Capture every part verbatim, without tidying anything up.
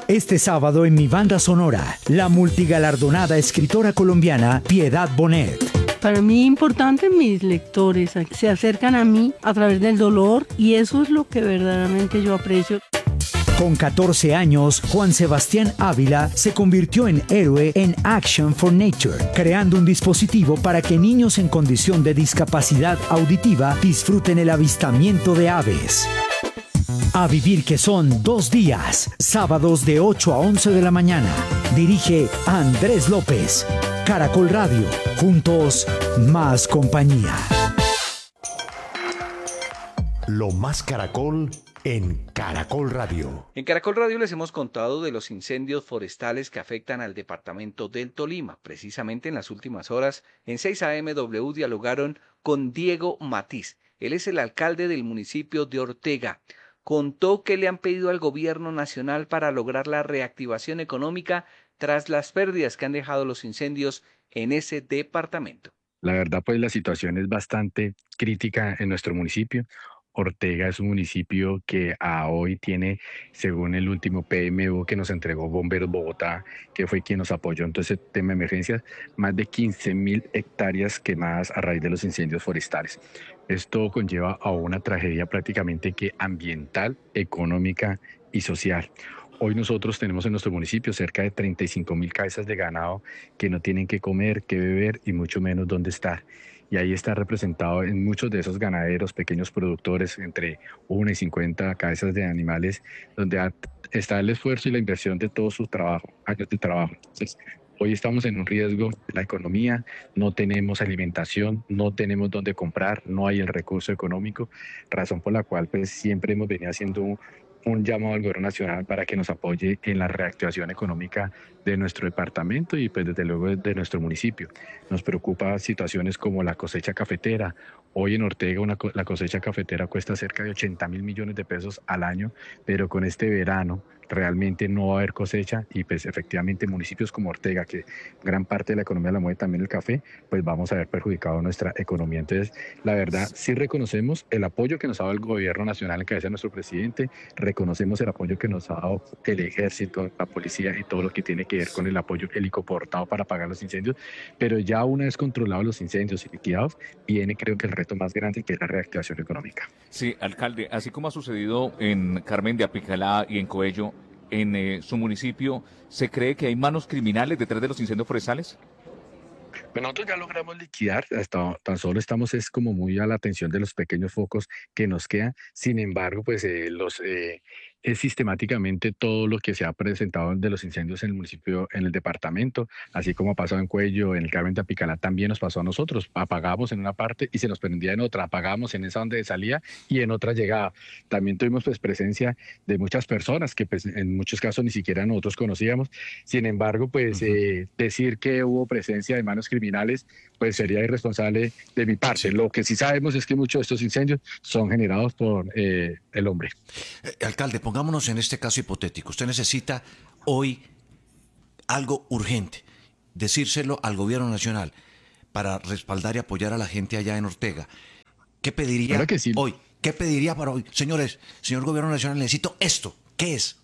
Este sábado en mi banda sonora, la multigalardonada escritora colombiana Piedad Bonet. Para mí importante, mis lectores se acercan a mí a través del dolor y eso es lo que verdaderamente yo aprecio. Con catorce años, Juan Sebastián Ávila se convirtió en héroe en Action for Nature, creando un dispositivo para que niños en condición de discapacidad auditiva disfruten el avistamiento de aves. A vivir que son dos días, sábados de ocho a once de la mañana. Dirige Andrés López. Caracol Radio. Juntos, más compañía. Lo más Caracol en Caracol Radio. En Caracol Radio les hemos contado de los incendios forestales que afectan al departamento del Tolima. Precisamente en las últimas horas, en seis A M W dialogaron con Diego Matiz. Él es el alcalde del municipio de Ortega. Contó que le han pedido al gobierno nacional para lograr la reactivación económica tras las pérdidas que han dejado los incendios en ese departamento. La verdad, pues la situación es bastante crítica en nuestro municipio. Ortega es un municipio que a hoy tiene, según el último P M U que nos entregó Bomberos Bogotá, que fue quien nos apoyó en todo ese tema de emergencias, más de quince mil hectáreas quemadas a raíz de los incendios forestales. Esto conlleva a una tragedia prácticamente que ambiental, económica y social. Hoy nosotros tenemos en nuestro municipio cerca de treinta y cinco mil cabezas de ganado que no tienen qué comer, qué beber y mucho menos dónde estar. Y ahí está representado en muchos de esos ganaderos, pequeños productores, entre una y cincuenta cabezas de animales, donde está el esfuerzo y la inversión de todo su trabajo, años de trabajo. Entonces, hoy estamos en un riesgo de la economía, no tenemos alimentación, no tenemos dónde comprar, no hay el recurso económico, razón por la cual pues siempre hemos venido haciendo un, un llamado al gobierno nacional para que nos apoye en la reactivación económica de nuestro departamento y pues desde luego de nuestro municipio. Nos preocupa situaciones como la cosecha cafetera. Hoy en Ortega una, la cosecha cafetera cuesta cerca de ochenta mil millones de pesos al año, pero con este verano realmente no va a haber cosecha y pues efectivamente municipios como Ortega, que gran parte de la economía la mueve también el café, pues vamos a ver perjudicado nuestra economía. Entonces, la verdad, sí reconocemos el apoyo que nos ha dado el gobierno nacional en cabeza de nuestro presidente, reconocemos el apoyo que nos ha dado el ejército, la policía y todo lo que tiene que ver con el apoyo helicoportado para apagar los incendios, pero ya una vez controlados los incendios y liquidados, viene creo que el reto más grande, que es la reactivación económica. Sí, alcalde, así como ha sucedido en Carmen de Apicalá y en Coello, en eh, su municipio, ¿se cree que hay manos criminales detrás de los incendios forestales? Pues nosotros ya logramos liquidar, hasta tan solo estamos es como muy a la atención de los pequeños focos que nos quedan. Sin embargo, pues eh, los eh, es sistemáticamente todo lo que se ha presentado de los incendios en el municipio, en el departamento, así como ha pasado en Cuello, en el Carmen de Apicalá, también nos pasó a nosotros. Apagamos en una parte y se nos prendía en otra, apagamos en esa donde salía y en otra llegaba. También tuvimos pues presencia de muchas personas que pues, en muchos casos ni siquiera nosotros conocíamos. Sin embargo, pues uh-huh. eh, decir que hubo presencia de manos criminales pues sería irresponsable de mi parte. Lo que sí sabemos es que muchos de estos incendios son generados por eh, el hombre. Eh, alcalde, pongámonos en este caso hipotético. Usted necesita hoy algo urgente, decírselo al gobierno nacional para respaldar y apoyar a la gente allá en Ortega. ¿Qué pediría claro que sí. hoy? ¿Qué pediría para hoy? Señores, señor gobierno nacional, necesito esto. ¿Qué es?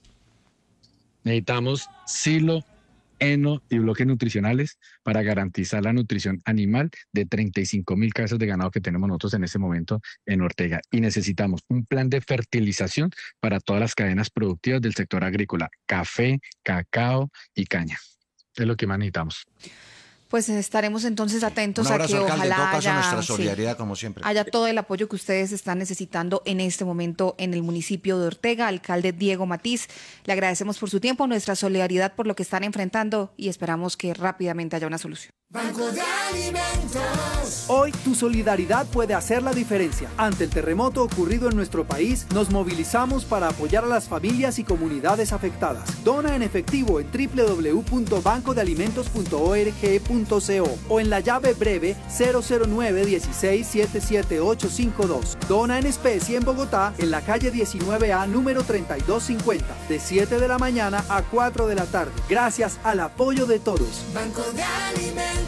Necesitamos silo, heno y bloques nutricionales para garantizar la nutrición animal de treinta y cinco mil cabezas de ganado que tenemos nosotros en este momento en Ortega. Y necesitamos un plan de fertilización para todas las cadenas productivas del sector agrícola, café, cacao y caña. Es lo que más necesitamos. Pues estaremos entonces atentos Un abrazo, a que alcalde. ojalá En todo caso, haya, nuestra solidaridad, sí, como siempre. haya todo el apoyo que ustedes están necesitando en este momento en el municipio de Ortega. Alcalde Diego Matiz, le agradecemos por su tiempo, nuestra solidaridad por lo que están enfrentando y esperamos que rápidamente haya una solución. Banco de Alimentos. Hoy tu solidaridad puede hacer la diferencia. Ante el terremoto ocurrido en nuestro país, nos movilizamos para apoyar a las familias y comunidades afectadas. Dona en efectivo en doble u doble u doble u punto banco de alimentos punto org punto co o en la llave breve cero cero nueve dieciséis siete siete ocho cinco dos. Dona en especie en Bogotá, en la calle diecinueve A, número treinta y dos cincuenta, de siete de la mañana a cuatro de la tarde. Gracias al apoyo de todos. Banco de Alimentos.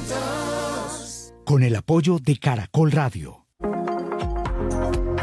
Con el apoyo de Caracol Radio.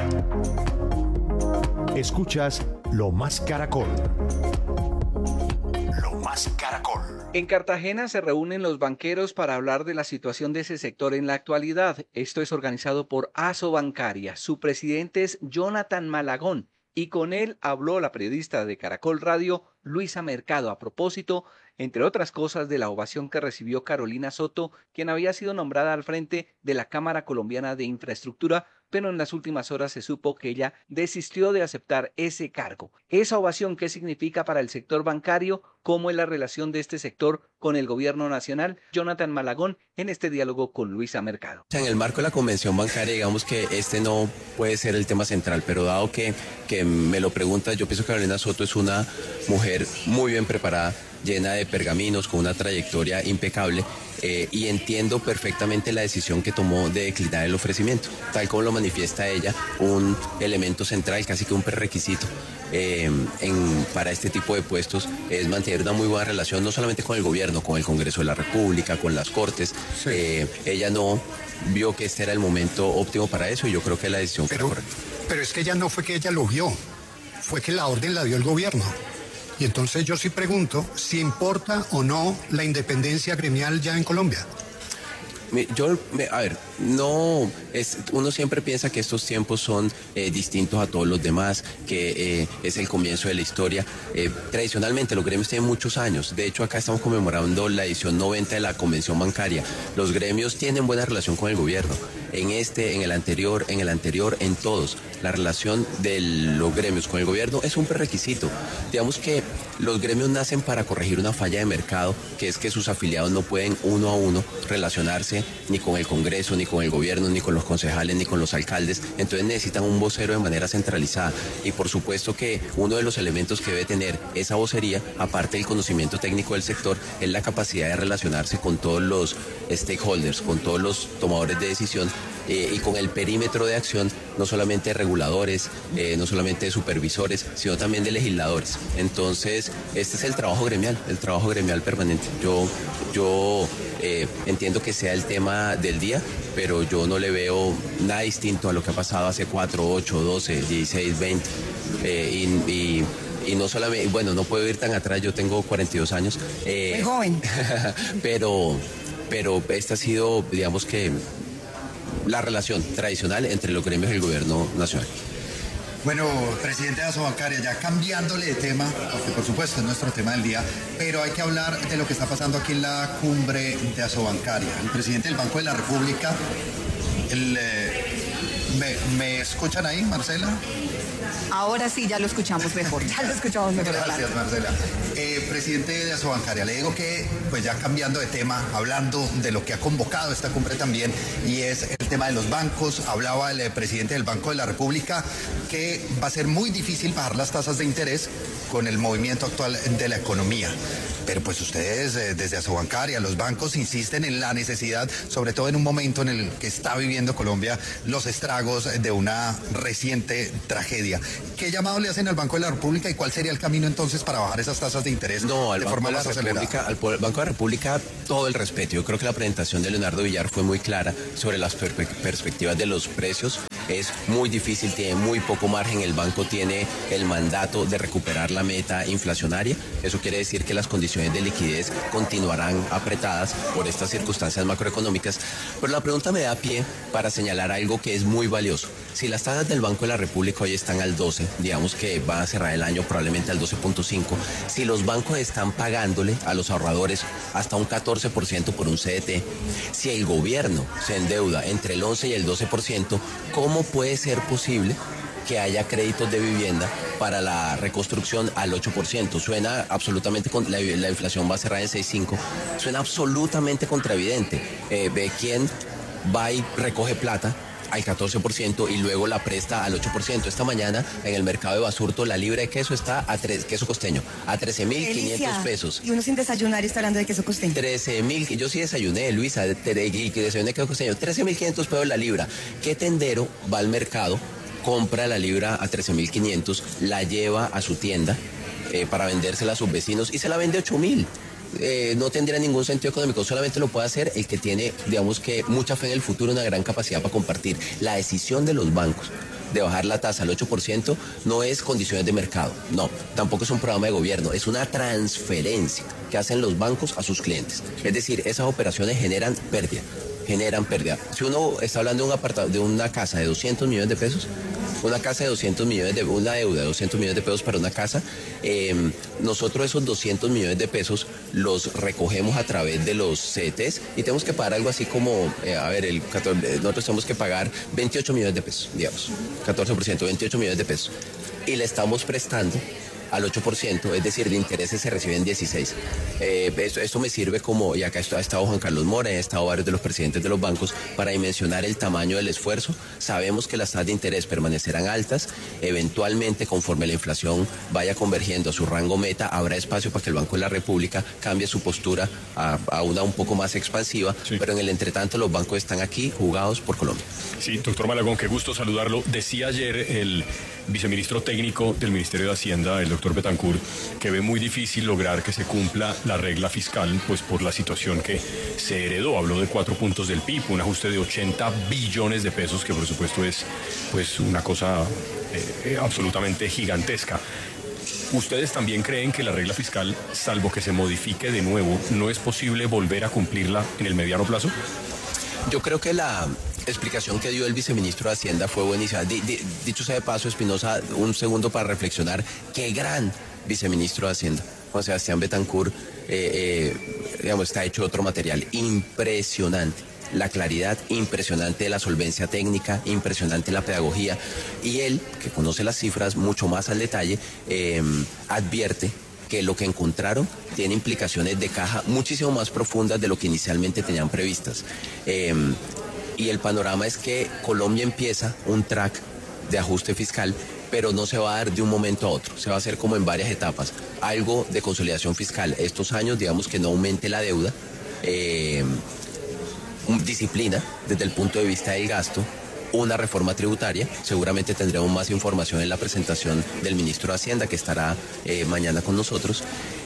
Escuchas Lo Más Caracol. Lo Más Caracol. En Cartagena se reúnen los banqueros para hablar de la situación de ese sector en la actualidad. Esto es organizado por Asobancaria. Su presidente es Jonathan Malagón y con él habló la periodista de Caracol Radio, Luisa Mercado, a propósito, entre otras cosas, de la ovación que recibió Carolina Soto, quien había sido nombrada al frente de la Cámara Colombiana de Infraestructura, pero en las últimas horas se supo que ella desistió de aceptar ese cargo. ¿Esa ovación qué significa para el sector bancario? ¿Cómo es la relación de este sector con el gobierno nacional? Jonathan Malagón en este diálogo con Luisa Mercado. En el marco de la convención bancaria, digamos que este no puede ser el tema central, pero dado que, que me lo pregunta, yo pienso que Carolina Soto es una mujer muy bien preparada, llena de pergaminos, con una trayectoria impecable, eh, y entiendo perfectamente la decisión que tomó de declinar el ofrecimiento, tal como lo manifiesta ella, un elemento central, casi que un prerequisito eh, en, para este tipo de puestos es mantener una muy buena relación, no solamente con el gobierno, con el Congreso de la República, con las Cortes. Sí. Eh, ella no vio que este era el momento óptimo para eso y yo creo que la decisión pero, fue correcta. Pero es que ella no fue que ella lo vio, fue que la orden la dio el gobierno. Y entonces yo sí pregunto si importa o no la independencia gremial ya en Colombia. Yo, a ver, no, es, uno siempre piensa que estos tiempos son eh, distintos a todos los demás, que eh, es el comienzo de la historia. Eh, tradicionalmente los gremios tienen muchos años, de hecho acá estamos conmemorando la edición noventa de la Convención Bancaria. Los gremios tienen buena relación con el gobierno, en este, en el anterior, en el anterior, en todos. La relación de los gremios con el gobierno es un prerequisito. Digamos que los gremios nacen para corregir una falla de mercado, que es que sus afiliados no pueden uno a uno relacionarse ni con el Congreso, ni con el gobierno, ni con los concejales, ni con los alcaldes. Entonces necesitan un vocero de manera centralizada. Y por supuesto que uno de los elementos que debe tener esa vocería, aparte del conocimiento técnico del sector, es la capacidad de relacionarse con todos los stakeholders, con todos los tomadores de decisión, eh, y con el perímetro de acción, no solamente de reguladores, eh, no solamente de supervisores, sino también de legisladores. Entonces, este es el trabajo gremial, el trabajo gremial permanente. Yo, yo eh, entiendo que sea el tema del día, pero yo no le veo nada distinto a lo que ha pasado hace cuatro, ocho, doce, dieciséis, veinte. Eh, y, y Y no solamente, bueno, no puedo ir tan atrás, yo tengo cuarenta y dos años. Eh, Muy joven. pero, pero esta ha sido, digamos que, la relación tradicional entre los gremios y el gobierno nacional. Bueno, presidente de Asobancaria, ya cambiándole de tema, porque por supuesto es nuestro tema del día, pero hay que hablar de lo que está pasando aquí en la cumbre de Asobancaria. El presidente del Banco de la República, el, eh, ¿me, ¿me escuchan ahí, Marcela? Ahora sí, ya lo escuchamos mejor, ya lo escuchamos mejor. Gracias, Marcela. Eh, presidente de Asobancaria, le digo que, pues ya cambiando de tema, hablando de lo que ha convocado esta cumbre también, y es el tema de los bancos. Hablaba el eh, presidente del Banco de la República que va a ser muy difícil bajar las tasas de interés con el movimiento actual de la economía. Pero pues ustedes eh, desde Asobancaria, los bancos insisten en la necesidad, sobre todo en un momento en el que está viviendo Colombia los estragos de una reciente tragedia. ¿Qué llamado le hacen al Banco de la República y cuál sería el camino entonces para bajar esas tasas de interés? No, al de Banco forma de la más acelerada? República, al Banco de la República, todo el respeto. Yo creo que la presentación de Leonardo Villar fue muy clara sobre las per perspectivas de los precios. Es muy difícil, tiene muy poco margen. El banco tiene el mandato de recuperar la meta inflacionaria. Eso quiere decir que las condiciones de liquidez continuarán apretadas por estas circunstancias macroeconómicas. Pero la pregunta me da pie para señalar algo que es muy valioso. Si las tasas del Banco de la República hoy están al doce, digamos que van a cerrar el año probablemente al doce punto cinco, si los bancos están pagándole a los ahorradores hasta un catorce por ciento por un C D T, si el gobierno se endeuda entre el once y el doce por ciento, ¿cómo puede ser posible que haya créditos de vivienda para la reconstrucción al ocho por ciento? Suena absolutamente, con, la, la inflación va a cerrar en seis punto cinco, suena absolutamente contravidente. Eh, ve quién va y recoge plata al catorce por ciento y luego la presta al ocho por ciento. Esta mañana en el mercado de Basurto la libra de queso está a tres, queso costeño, a trece mil quinientos pesos. Y uno sin desayunar y está hablando de queso costeño. trece mil, yo sí desayuné, Luisa, y que desayuné queso costeño, trece mil quinientos pesos la libra. ¿Qué tendero va al mercado, compra la libra a trece mil quinientos, la lleva a su tienda eh, para vendérsela a sus vecinos y se la vende a ocho mil? Eh, no tendría ningún sentido económico, solamente lo puede hacer el que tiene, digamos que, mucha fe en el futuro, una gran capacidad para compartir. La decisión de los bancos de bajar la tasa al ocho por ciento no es condiciones de mercado, no, tampoco es un programa de gobierno, es una transferencia que hacen los bancos a sus clientes. Es decir, esas operaciones generan pérdida, generan pérdida. Si uno está hablando de un apartado, de una casa de doscientos millones de pesos, una casa de doscientos millones de una deuda de doscientos millones de pesos para una casa, eh, nosotros esos doscientos millones de pesos los recogemos a través de los C D Ts y tenemos que pagar algo así como, eh, a ver, el catorce, nosotros tenemos que pagar veintiocho millones de pesos, digamos, catorce por ciento, veintiocho millones de pesos, y le estamos prestando al ocho por ciento, es decir, de intereses se reciben dieciséis. Eh, esto, esto me sirve como, y acá ha estado Juan Carlos Mora, ha estado varios de los presidentes de los bancos, para dimensionar el tamaño del esfuerzo. Sabemos que las tasas de interés permanecerán altas, eventualmente conforme la inflación vaya convergiendo a su rango meta, habrá espacio para que el Banco de la República cambie su postura a, a una un poco más expansiva, sí. Pero en el entretanto los bancos están aquí jugados por Colombia. Sí, doctor Malagón, qué gusto saludarlo. Decía ayer el viceministro técnico del Ministerio de Hacienda, el doctor Betancourt, que ve muy difícil lograr que se cumpla la regla fiscal, pues por la situación que se heredó. Habló de cuatro puntos del P I B, un ajuste de ochenta billones de pesos, que por supuesto es pues una cosa eh, absolutamente gigantesca. ¿Ustedes también creen que la regla fiscal, salvo que se modifique de nuevo, no es posible volver a cumplirla en el mediano plazo? Yo creo que la explicación que dio el viceministro de Hacienda fue buenísima. D- d- dicho sea de paso, Espinosa, un segundo para reflexionar. Qué gran viceministro de Hacienda, Juan Sebastián Betancourt, eh, eh, digamos, está hecho otro material impresionante. La claridad, impresionante la solvencia técnica, impresionante la pedagogía. Y él, que conoce las cifras mucho más al detalle, eh, advierte que lo que encontraron tiene implicaciones de caja muchísimo más profundas de lo que inicialmente tenían previstas. Eh, y el panorama es que Colombia empieza un track de ajuste fiscal, pero no se va a dar de un momento a otro, se va a hacer como en varias etapas. Algo de consolidación fiscal estos años, digamos que no aumente la deuda, eh, disciplina desde el punto de vista del gasto, una reforma tributaria. Seguramente tendremos más información en la presentación del ministro de Hacienda, que estará eh, mañana con nosotros.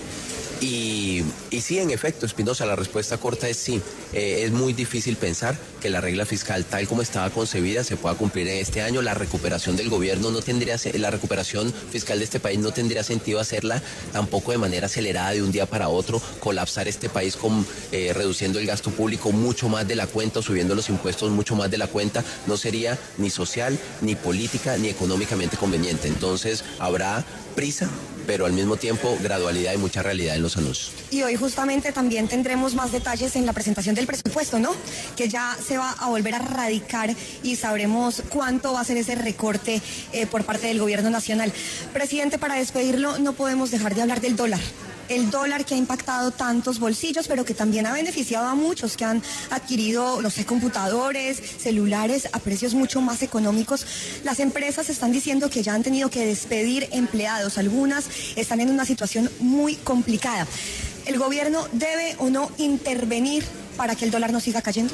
Y, y sí, en efecto, Espinosa, la respuesta corta es sí. Eh, es muy difícil pensar que la regla fiscal tal como estaba concebida se pueda cumplir en este año. La recuperación del gobierno no tendría, la recuperación fiscal de este país no tendría sentido hacerla tampoco de manera acelerada de un día para otro, colapsar este país con, eh, reduciendo el gasto público mucho más de la cuenta o subiendo los impuestos mucho más de la cuenta. No sería ni social, ni política, ni económicamente conveniente. Entonces habrá prisa, pero al mismo tiempo gradualidad y mucha realidad en los anuncios. Y hoy justamente también tendremos más detalles en la presentación del presupuesto, ¿no? Que ya se va a volver a radicar y sabremos cuánto va a ser ese recorte eh, por parte del gobierno nacional. Presidente, para despedirlo, no podemos dejar de hablar del dólar. El dólar que ha impactado tantos bolsillos, pero que también ha beneficiado a muchos que han adquirido, no sé, computadores, celulares a precios mucho más económicos. Las empresas están diciendo que ya han tenido que despedir empleados. Algunas están en una situación muy complicada. ¿El gobierno debe o no intervenir para que el dólar no siga cayendo?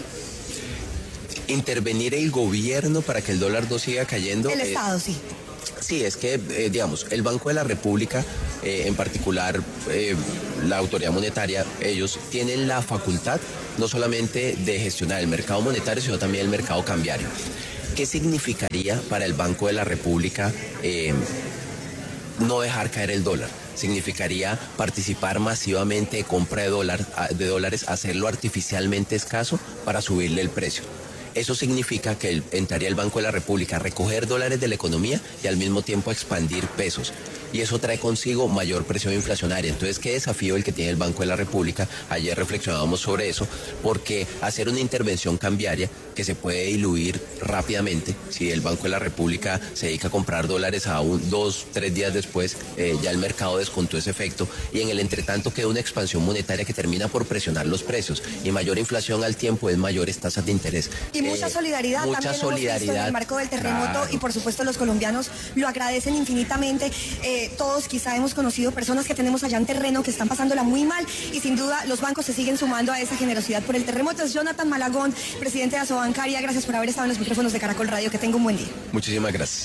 Intervenir el gobierno para que el dólar no siga cayendo. El Estado, eh, sí. Sí, es que, eh, digamos, el Banco de la República, eh, en particular eh, la autoridad monetaria, ellos tienen la facultad no solamente de gestionar el mercado monetario, sino también el mercado cambiario. ¿Qué significaría para el Banco de la República eh, no dejar caer el dólar? Significaría participar masivamente de compra de, dólar, de dólares, hacerlo artificialmente escaso para subirle el precio. Eso significa que el, entraría el Banco de la República a recoger dólares de la economía y al mismo tiempo a expandir pesos. Y eso trae consigo mayor presión inflacionaria. Entonces, ¿qué desafío el que tiene el Banco de la República? Ayer reflexionábamos sobre eso, porque hacer una intervención cambiaria que se puede diluir rápidamente, si el Banco de la República se dedica a comprar dólares a un, dos, tres días después, eh, ya el mercado descontó ese efecto, y en el entretanto queda una expansión monetaria que termina por presionar los precios, y mayor inflación al tiempo es mayores tasas de interés. Y mucha solidaridad, mucha también solidaridad, hemos visto en el marco del terremoto, claro. Y por supuesto los colombianos lo agradecen infinitamente. Eh, todos quizá hemos conocido personas que tenemos allá en terreno que están pasándola muy mal, y sin duda los bancos se siguen sumando a esa generosidad por el terremoto. Es Jonathan Malagón, presidente de Asobancaria. Gracias por haber estado en los micrófonos de Caracol Radio. Que tenga un buen día. Muchísimas gracias.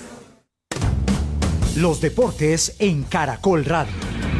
Los deportes en Caracol Radio.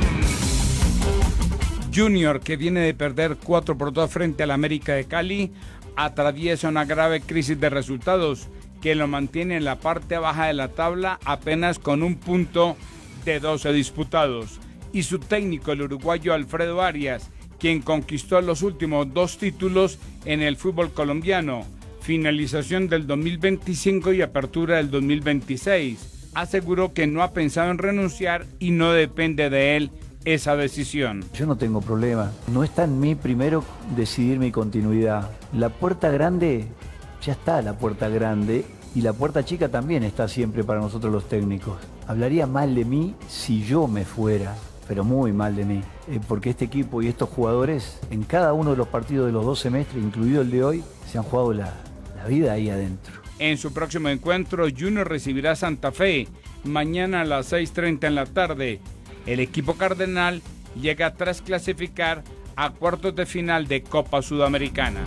Junior, que viene de perder cuatro por dos frente al América de Cali, atraviesa una grave crisis de resultados. que lo mantiene en la parte baja de la tabla apenas con un punto de doce disputados. Y su técnico, el uruguayo Alfredo Arias, quien conquistó los últimos dos títulos en el fútbol colombiano, finalización del dos mil veinticinco y apertura del dos mil veintiséis, aseguró que no ha pensado en renunciar y no depende de él esa decisión. Yo no tengo problema, no está en mí primero decidir mi continuidad. La puerta grande, ya está la puerta grande, y la puerta chica también está siempre para nosotros los técnicos. Hablaría mal de mí si yo me fuera, pero muy mal de mí, eh, porque este equipo y estos jugadores, en cada uno de los partidos de los dos semestres, incluido el de hoy, se han jugado la, la vida ahí adentro. En su próximo encuentro, Junior recibirá a Santa Fe, mañana a las seis treinta en la tarde. El equipo cardenal llega tras clasificar a cuartos de final de Copa Sudamericana.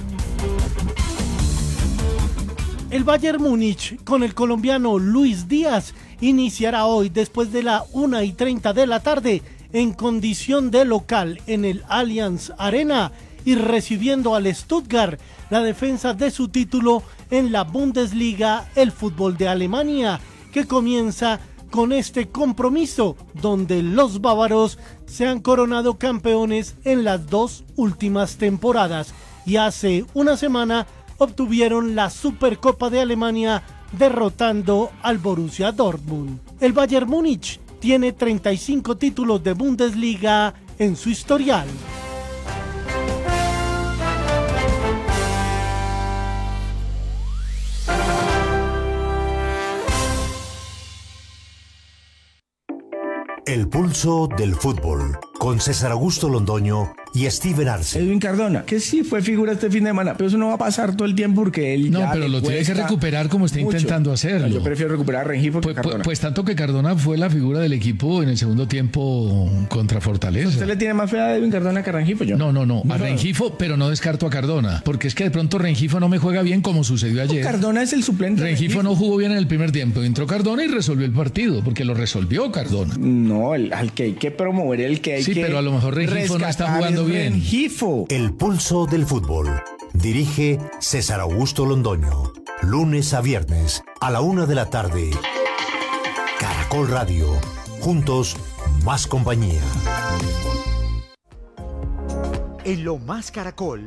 El Bayern Múnich, con el colombiano Luis Díaz, iniciará hoy después de la una y treinta de la tarde en condición de local en el Allianz Arena y recibiendo al Stuttgart, la defensa de su título en la Bundesliga, el fútbol de Alemania, que comienza con este compromiso donde los bávaros se han coronado campeones en las dos últimas temporadas y hace una semana obtuvieron la Supercopa de Alemania derrotando al Borussia Dortmund. El Bayern Múnich tiene treinta y cinco títulos de Bundesliga en su historial. El pulso del fútbol, con César Augusto Londoño y Steven Arce. Edwin Cardona, que sí fue figura este fin de semana, pero eso no va a pasar todo el tiempo porque él no, ya pero lo tiene que recuperar como está mucho. intentando hacerlo. No, yo prefiero recuperar a Rengifo que pues, Cardona. Pues, pues tanto que Cardona fue la figura del equipo en el segundo tiempo contra Fortaleza. ¿Usted le tiene más fe a Edwin Cardona que a Rengifo? Yo. No, no, no, no a no. Rengifo, pero no descarto a Cardona, porque es que de pronto Rengifo no me juega bien como sucedió ayer. No, Cardona es el suplente. Rengifo, Rengifo no jugó bien en el primer tiempo, entró Cardona y resolvió el partido, porque lo resolvió Cardona. No, el, al que hay que promover, el que hay sí, que Sí, pero a lo mejor Rengifo no está jugando bien. Rengifo. El pulso del fútbol. Dirige César Augusto Londoño. Lunes a viernes a la una de la tarde. Caracol Radio. Juntos, más compañía. En Lo Más Caracol,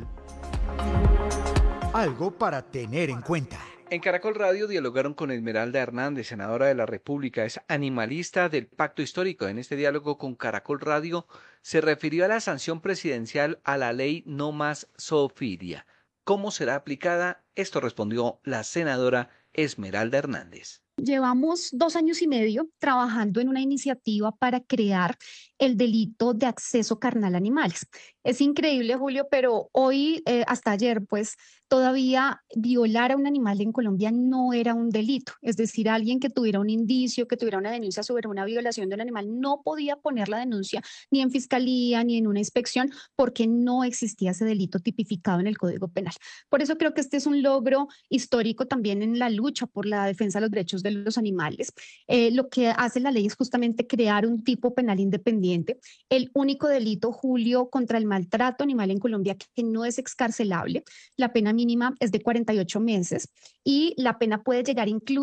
algo para tener en cuenta. En Caracol Radio dialogaron con Esmeralda Hernández, senadora de la República, es animalista del Pacto Histórico. En este diálogo con Caracol Radio se refirió a la sanción presidencial a la ley No Más Zoofilia. ¿Cómo será aplicada? Esto respondió la senadora Esmeralda Hernández. Llevamos dos años y medio trabajando en una iniciativa para crear el delito de acceso carnal a animales. Es increíble, Julio, pero hoy, eh, hasta ayer, pues, todavía violar a un animal en Colombia no era un delito. Es decir, alguien que tuviera un indicio, que tuviera una denuncia sobre una violación de un animal, no podía poner la denuncia ni en fiscalía ni en una inspección porque no existía ese delito tipificado en el Código Penal. Por eso creo que este es un logro histórico también en la lucha por la defensa de los derechos de los animales. Eh, lo que hace la ley es justamente crear un tipo penal independiente. El único delito, Julio, contra el maltrato animal en Colombia que no es excarcelable. La pena mínima es de cuarenta y ocho meses y la pena puede llegar incluso